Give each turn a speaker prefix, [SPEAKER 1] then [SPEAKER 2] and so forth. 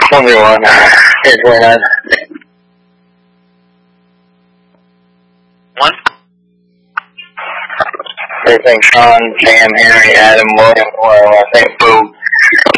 [SPEAKER 1] 21. Here's 29.
[SPEAKER 2] 1.
[SPEAKER 1] Everything Sean, Sam, Henry, Adam, William, well, I think Boo.